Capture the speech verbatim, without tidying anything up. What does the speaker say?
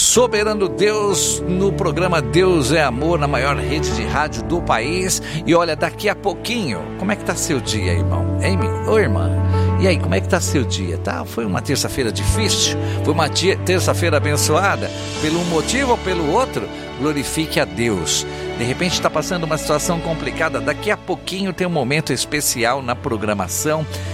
Soberano Deus, no programa Deus é Amor, na maior rede de rádio do país. E olha, daqui a pouquinho, como é que tá seu dia, irmão? Hein, ô irmã? E aí, como é que tá seu dia? Tá? Foi uma terça-feira difícil? Foi uma terça-feira abençoada? Pelo um motivo ou pelo outro? Glorifique a Deus. De repente está passando uma situação complicada. Daqui a pouquinho tem um momento especial na programação